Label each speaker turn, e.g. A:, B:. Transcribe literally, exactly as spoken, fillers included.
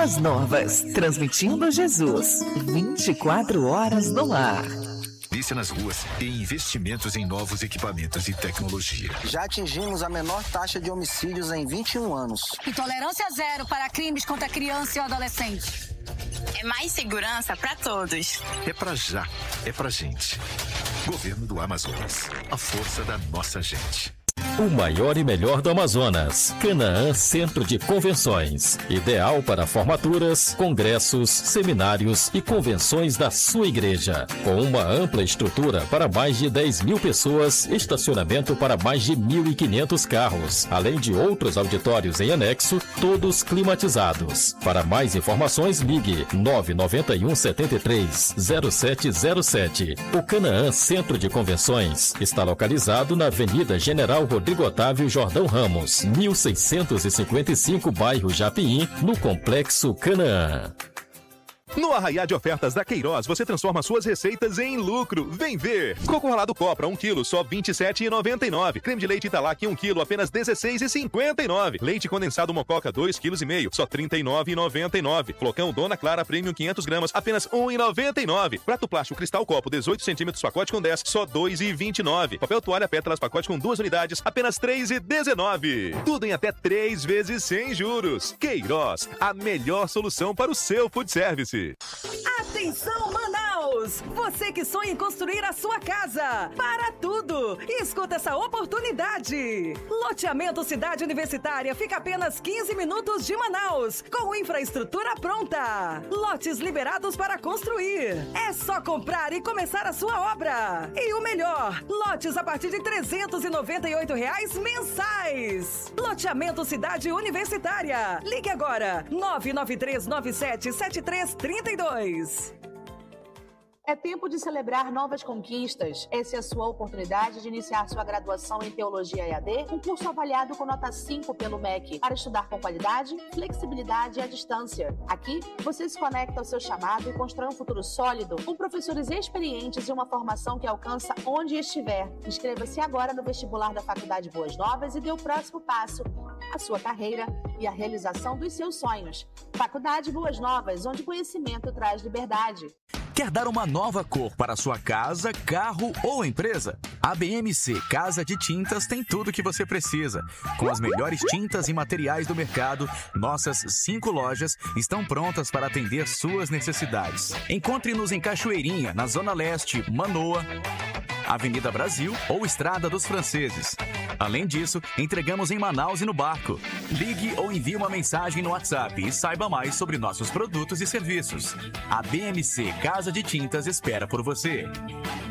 A: Boas Novas, transmitindo Jesus, vinte e quatro horas no ar.
B: Polícia nas ruas e investimentos em novos equipamentos e tecnologia.
C: Já atingimos a menor taxa de homicídios em vinte e um anos.
D: E tolerância zero para crimes contra criança e adolescente.
E: É mais segurança para todos.
B: É pra já, é pra gente. Governo do Amazonas, a força da nossa gente.
F: O maior e melhor do Amazonas, Canaã Centro de Convenções. Ideal para formaturas, congressos, seminários e convenções da sua igreja. Com uma ampla estrutura para mais de dez mil pessoas, estacionamento para mais de mil e quinhentos carros, além de outros auditórios em anexo, todos climatizados. Para mais informações, ligue nove nove um sete três zero sete zero sete. O Canaã Centro de Convenções está localizado na Avenida General Rodrigo Otávio Jordão Ramos, mil seiscentos e cinquenta e cinco, bairro Japim, no Complexo Canaã.
G: No Arraiá de Ofertas da Queiroz, você transforma suas receitas em lucro. Vem ver! Coco ralado Copra, um quilo, só vinte e sete reais e noventa e nove centavos. Creme de leite Italac, um quilo, apenas dezesseis reais e cinquenta e nove centavos. Leite condensado Mococa, dois quilos e meio, só trinta e nove reais e noventa e nove centavos. Flocão Dona Clara Premium quinhentos gramas, apenas um real e noventa e nove centavos. Prato plástico Cristal Copo, dezoito centímetros, pacote com dez, só dois reais e vinte e nove centavos. Papel toalha Pétalas, pacote com duas unidades, apenas três reais e dezenove centavos. Tudo em até três vezes sem juros. Queiroz, a melhor solução para o seu food service.
H: Atenção, Manaus! Você que sonha em construir a sua casa. Para tudo! Escuta essa oportunidade. Loteamento Cidade Universitária fica a apenas quinze minutos de Manaus, com infraestrutura pronta. Lotes liberados para construir. É só comprar e começar a sua obra. E o melhor, lotes a partir de trezentos e noventa e oito reais mensais. Loteamento Cidade Universitária. Ligue agora, nove nove três nove sete sete três três dois.
I: É tempo de celebrar novas conquistas. Essa é a sua oportunidade de iniciar sua graduação em Teologia E A D, um curso avaliado com nota cinco pelo M E C, para estudar com qualidade, flexibilidade e à distância. Aqui, você se conecta ao seu chamado e constrói um futuro sólido, com professores experientes e uma formação que alcança onde estiver. Inscreva-se agora no vestibular da Faculdade Boas Novas e dê o próximo passo, a sua carreira e a realização dos seus sonhos. Faculdade Boas Novas, onde conhecimento traz liberdade.
J: Quer dar uma nova cor para sua casa, carro ou empresa? A B M C Casa de Tintas tem tudo o que você precisa. Com as melhores tintas e materiais do mercado, nossas cinco lojas estão prontas para atender suas necessidades. Encontre-nos em Cachoeirinha, na Zona Leste, Manoa, Avenida Brasil ou Estrada dos Franceses. Além disso, entregamos em Manaus e no Barco. Ligue ou envie uma mensagem no WhatsApp e saiba mais sobre nossos produtos e serviços. A B M C Casa de Tintas espera por você.